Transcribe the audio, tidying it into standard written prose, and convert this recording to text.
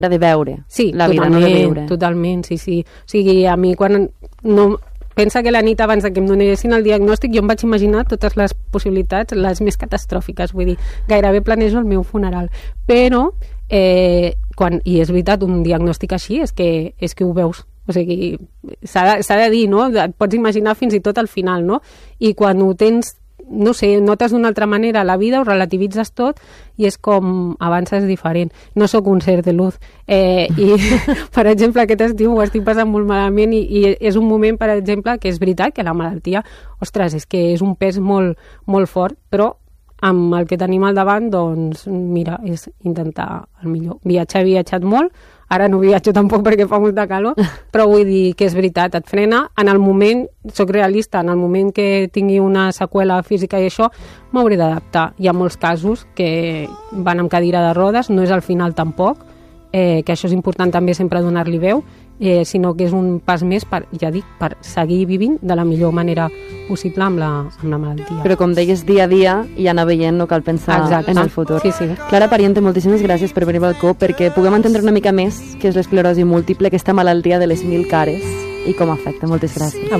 de veure sí, la vida, no de viure. Totalment, sí. O sigui, a mi quan pensa que la nit abans de que em donessin el diagnòstic jo em vaig imaginar totes les possibilitats, les més catastròfiques, vull dir, gairebé planejo el meu funeral, però i és veritat, un diagnòstic així és que ho veus, o sigui, s'ha de dir, no? Et pots imaginar fins i tot al final, no? I quan ho tens, no sé, notes d'una altra manera la vida, ho relativitzes tot i és com avances diferent. No sóc un ser de luz. I, per exemple, aquest estiu ho estic passant molt malament i és un moment, per exemple, que és veritat que la malaltia, ostres, és que és un pes molt, molt fort, però amb el que tenim al davant, doncs, mira, és intentar el millor. He viatjat molt, ara no viatjo tampoc perquè fa molta calor, però vull dir que és veritat, et frena. En el moment, soc realista, en el moment que tingui una seqüela física i això, m'hauré d'adaptar. Hi ha molts casos que van amb cadira de rodes, no és al final tampoc, que això és important també sempre donar-li veu, sinó que és un pas més per, ja dic, per seguir vivint de la millor manera possible amb la malaltia. Però com deies, dia a dia i anar veient, no cal pensar en el futur. Sí. Clara Pariente, moltíssimes gràcies per venir al Balcó perquè puguem entendre una mica més què és l'esclerosi múltiple, aquesta malaltia de les 1000 cares i com afecta. Moltes gràcies.